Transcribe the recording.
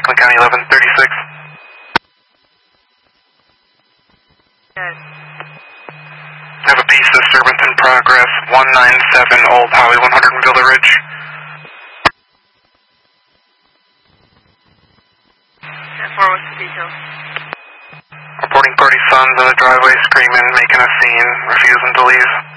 Franklin County 1136. Good. Have a peace disturbance in progress, 197 Old Highway 100 in Villa Ridge. 10-4, what's the details? Reporting party sons in the driveway screaming, making a scene, refusing to leave.